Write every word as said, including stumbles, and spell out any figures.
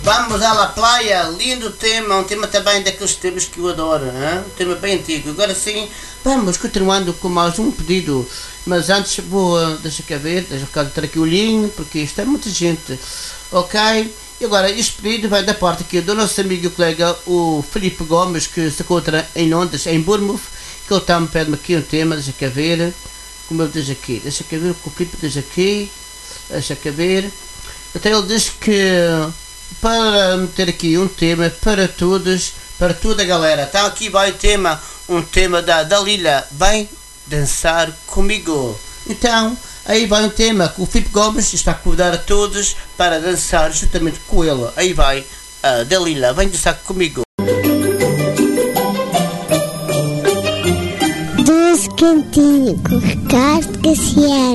Vamos à La Playa, lindo tema, um tema também daqueles temas que eu adoro, hein? Um tema bem antigo. Agora sim, vamos continuando com mais um pedido, mas antes vou, uh, deixa cá ver, deixa eu ter aqui o linho, porque isto é muita gente, ok? E agora este pedido vai da parte aqui do nosso amigo e colega, o Filipe Gomes, que se encontra em Londres, em Bournemouth, que ele está-me pede-me aqui um tema, deixa cá ver, como ele diz aqui, deixa cá ver o que o Filipe diz aqui, deixa cá ver, até ele diz que para meter aqui um tema para todos, para toda a galera. Então aqui vai o tema, um tema da Dalila, vem dançar comigo. Então, aí vai um tema que o Filipe Gomes está a convidar a todos para dançar juntamente com ele. Aí vai a Dalila, vem dançar comigo. Doce Cantinho com Ricardo Cassiano.